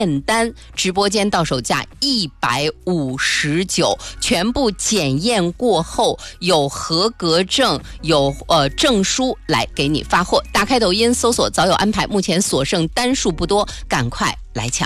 验单，直播间到手价159，全部检验过后有合格证，有证书来给你发货。打开抖音搜索早有安排，目前所剩单数不多，赶快来抢。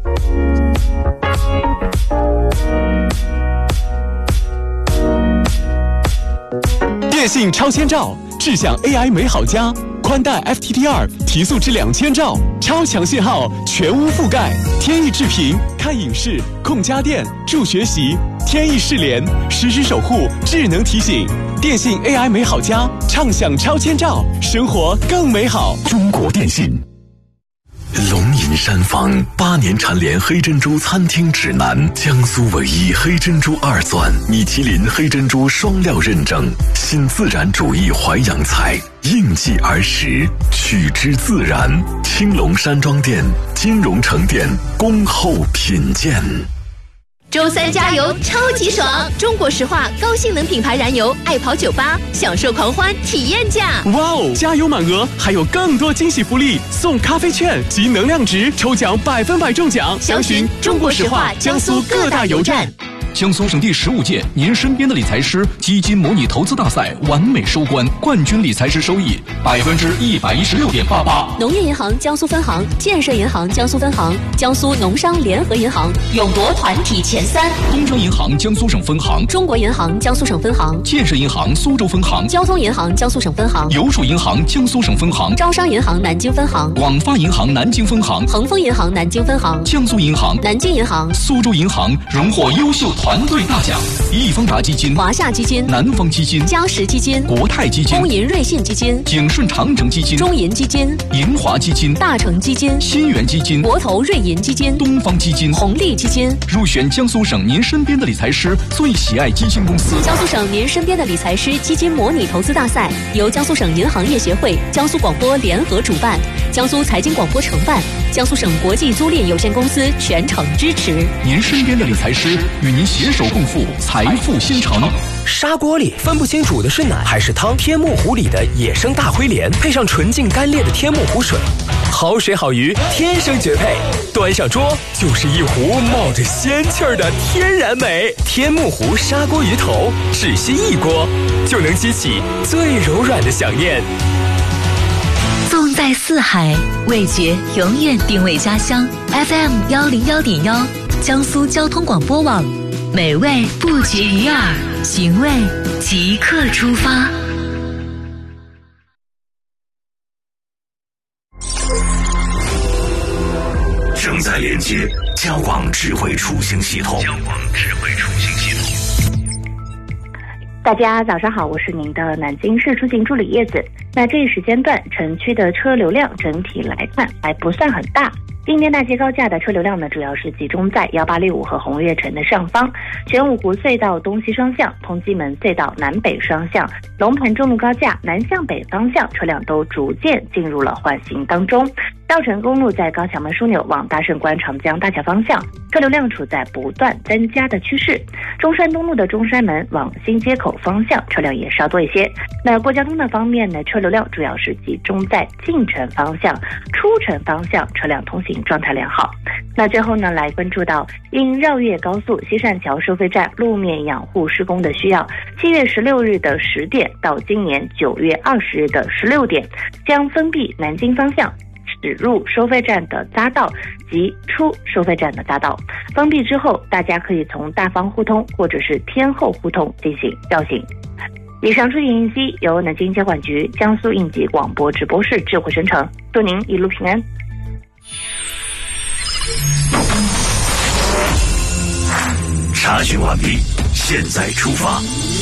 电信超千兆，智享 AI 美好家，宽带 FTTR 提速至2000兆，超强信号，全屋覆盖，天翼智屏，看影视，控家电，助学习，天翼视联，实时守护，智能提醒。电信 AI 美好家，畅享超千兆，生活更美好。 中国电信。龙吟山房8年蝉联黑珍珠餐厅指南，江苏唯一黑珍珠2钻，米其林黑珍珠双料认证，新自然主义淮扬菜，应季而食，取之自然。青龙山庄店、金融城店恭候品鉴。 周三加油超级爽！中国石化高性能品牌燃油爱跑98，享受狂欢体验价。 哇哦！加油满额，还有更多惊喜福利，送咖啡券及能量值，抽奖100%中奖。 详询中国石化江苏各大油站。 江苏省第15届您身边的理财师基金模拟投资大赛完美收官，冠军理财师收益116.88%。 农业银行江苏分行、建设银行江苏分行、江苏农商联合银行勇夺团体前3。 东方银行江苏省分行、 中国银行江苏省分行、 建设银行苏州分行、 交通银行江苏省分行、 邮储银行江苏省分行、 招商银行南京分行、 广发银行南京分行、 恒丰银行南京分行、 江苏银行、 南京银行、 苏州银行荣获优秀团队大奖。易方达基金、 华夏基金、 南方基金、 嘉实基金、 国泰基金、 工银瑞信基金、 景顺长城基金、 中银基金、 银华基金、 大成基金、 新源基金、 国投瑞银基金、 东方基金、 红利基金入选江苏省您身边的理财师最喜爱基金公司。 江苏省您身边的理财师基金模拟投资大赛由江苏省银行业协会、江苏广播联合主办，江苏财经广播承办，江苏省国际租赁有限公司全程支持。 您身边的理财师与您携手共赴财富新城。 砂锅里分不清煮的是奶还是汤，天目湖里的野生大灰鲢配上纯净干裂的天目湖水，好水好鱼天生绝配，端上桌就是一壶冒着仙气儿的天然美。天目湖砂锅鱼头，只需1锅就能激起最柔软的想念。 纵在四海，味觉永远定位家乡。FM 101.1，江苏交通广播网，美味不绝于耳，寻味即刻出发。 正在连接交广智慧出行系统。 大家早上好，我是您的南京市出行助理叶子。那这一时间段城区的车流量整体来看还不算很大，今天大街高架的车流量呢，主要是集中在1865和红悦城的上方，玄武湖隧道东西双向、通济门隧道南北双向、龙盘中路高架南向北方向车辆都逐渐进入了缓行当中。稻城公路在高桥门枢纽往大胜关长江大桥方向，车流量处在不断增加的趋势。中山东路的中山门往新街口方向车辆也稍多一些。那过交通的方面呢，车流量主要是集中在进城方向、出城方向，车辆通行状态良好。那最后呢，来关注到因绕粤高速西善桥收费站路面养护施工的需要，7月16日的10点到今年9月20日的16点，将封闭南京方向驶入收费站的匝道及出收费站的匝道。封闭之后，大家可以从大方互通或者是天后互通进行绕行。以上出行信息由南京交管局江苏应急广播直播室智慧生成，祝您一路平安。 查询完毕，现在出发。